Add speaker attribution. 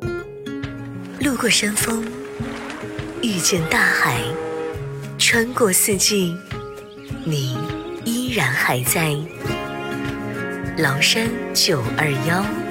Speaker 1: 路过山峰，遇见大海，穿过四季，你依然还在。崂山921。